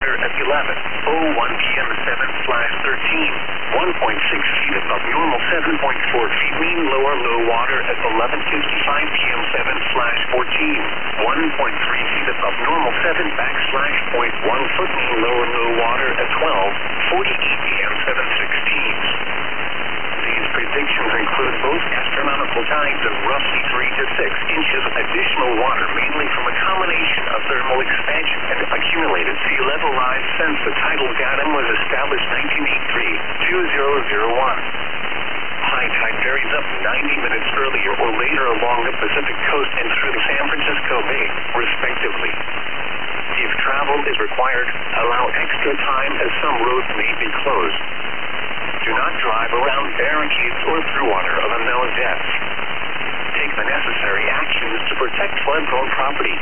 at 11:01 p.m. 7/13. 1.6 feet above normal, 7.4 feet mean lower low water at 11:55 p.m. 7/14. 1.3 feet above normal, 7/.1 foot mean lower low water at 12:48 p.m. 7/16. These predictions include both astronomical tides of roughly 3 to 6 inches of additional water, mainly from a combination of thermal expansion and accumulated sea level rise since the tidal datum was established 1983-2001. High tide varies up 90 minutes earlier or later along the Pacific coast and through the San Francisco Bay, respectively. If travel is required, allow extra time as some roads may be closed. Do not drive around barricades or through water of unknown depth. Take the necessary actions to protect flood-prone property.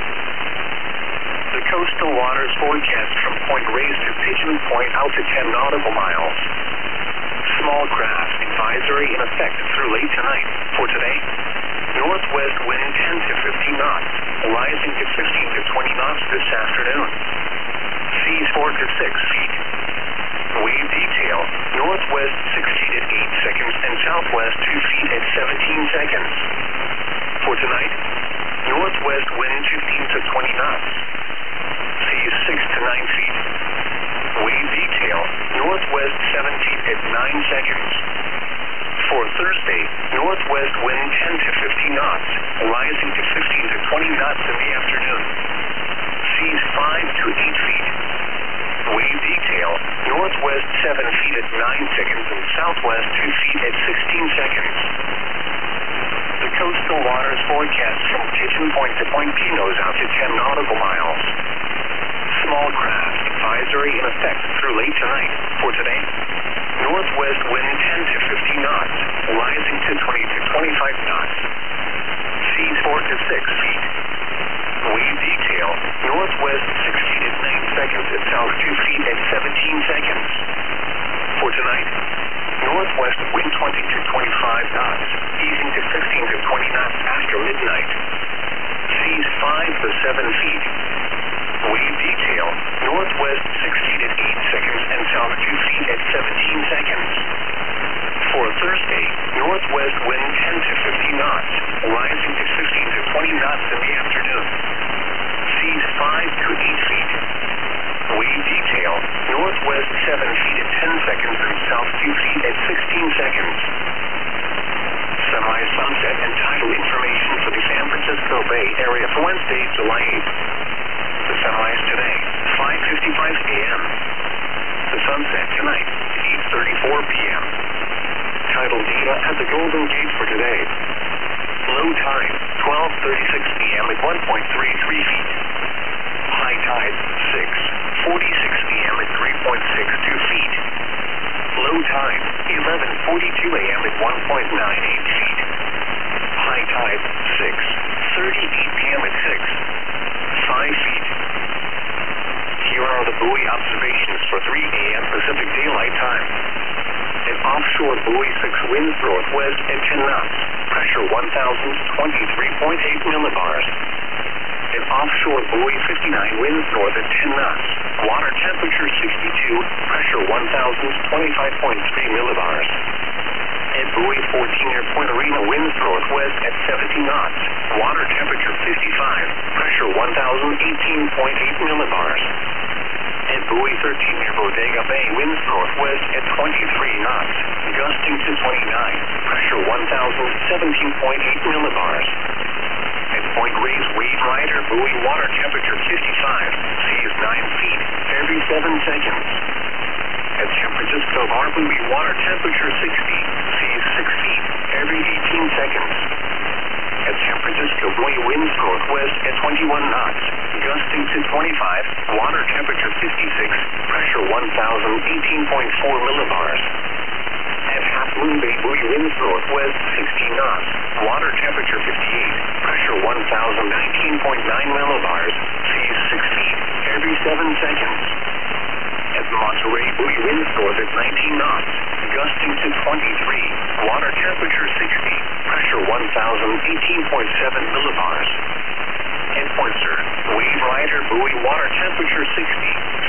The coastal waters forecast from Point Reyes to Pigeon Point out to 10 nautical miles. Small craft advisory in effect through late tonight. For today, northwest wind 10 to 15 knots, rising to 15 to 20 knots this afternoon. Seas 4 to 6 feet. Wave detail, northwest 6 feet at 8 seconds and southwest 2 feet at 17 seconds. For tonight, northwest wind 15 to 20 knots. Seas 6 to 9 feet. Wave detail, northwest 7 feet at 9 seconds. For Thursday, northwest wind 10 to 15 knots, rising to 15 to 20 knots in the afternoon. Seas 5 to 8 feet. Wave detail, northwest 7 feet at 9 seconds and southwest 2 feet at 16 seconds. The coastal waters forecast from Pigeon Point to Point Pinos out to 10 nautical miles. Small craft advisory in effect through late tonight. For today, northwest wind 10 to 15 knots, rising to 20 to 25 knots. Seas 4 to 6 feet. Wave detail, northwest 6 feet at 9 seconds and south 2 feet at 17 seconds. For tonight, northwest wind 20 to 25 knots, easing to 15 to 20 knots after midnight. Seas 5 to 7 feet. Wave detail, northwest 6 feet at 8 seconds and south 2 feet at 17 seconds. For Thursday, northwest wind 10 to 15 knots, rising to 15 to 20 knots in the afternoon. Seas 5 to 8 feet. Wave detail, northwest 7 feet at 10 seconds and south 2 feet at 16 seconds. Semi-sunset and tidal information for the San Francisco Bay Area for Wednesday, July 8th. The sunrise today, 5:55 a.m. The sunset tonight, 8:34 p.m. Tidal data at the Golden Gate for today. Low tide, 12:36 p.m. at 1.33 feet. High tide, 6:46 p.m. at 3.62 feet. Low tide, 11:42 a.m. at 1.98 feet. High tide, 6:38 p.m. at 5 feet. Here are the buoy observations for 3 a.m. Pacific Daylight Time. An offshore buoy 6 winds northwest at 10 knots. Pressure 1,023.8 millibars. An offshore buoy 59 winds north at 10 knots. Water temperature 62. Pressure 1,025.3 millibars. At buoy 14 near Point Arena winds northwest at 70 knots. Water temperature 55. Pressure 1,018.8 millibars. At buoy 13 near Bodega Bay winds northwest at 23 knots. Gusting to 29. Pressure 1,017.8 millibars. At Point Reyes Wave Rider buoy water temperature 55. Seas 9 feet every 7 seconds. At San Francisco Bar buoy water temperature 60. Seas 6 feet every 18 seconds. At San Francisco buoy winds northwest at 21 knots. Gusting to 25. Water temperature 56. Pressure 1,018.4 millibars. At Half Moon Bay buoy winds northwest 16 knots. Water temperature 58. Pressure 1,019.9 millibars. Seas 6 feet every 7 seconds. At Monterey buoy winds north at 19 knots. Gusting to 23. Water temperature 60. Pressure 1,018.7 millibars. At Point Sur, Wave Rider buoy water temperature 60.